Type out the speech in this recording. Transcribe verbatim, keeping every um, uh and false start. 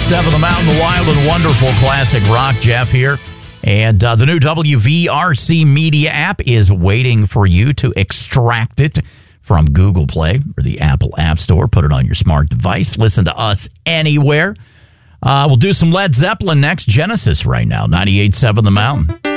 seven The Mountain, the wild and wonderful classic rock. Jeff here. And uh, the new W V R C Media app is waiting for you to extract it from Google Play or the Apple App Store. Put it on your smart device. Listen to us anywhere. Uh, we'll do some Led Zeppelin next. Genesis right now. ninety-eight point seven The Mountain.